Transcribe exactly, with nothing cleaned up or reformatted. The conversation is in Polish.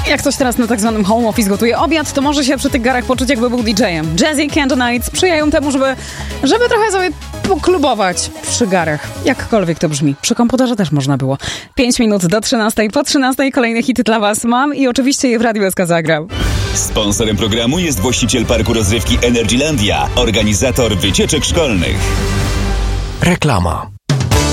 Jak ktoś teraz na tak zwanym home office gotuje obiad, to może się przy tych garach poczuć, jakby był didżejem. Jazzy Candle Night sprzyjają temu, żeby, żeby trochę sobie poklubować przy garach. Jakkolwiek to brzmi. Przy komputerze też można było. Pięć minut do trzynastej. Po trzynastej kolejne hity dla was mam i oczywiście je w Radiu S K zagram. Sponsorem programu jest właściciel parku rozrywki Energylandia, organizator wycieczek szkolnych. Reklama.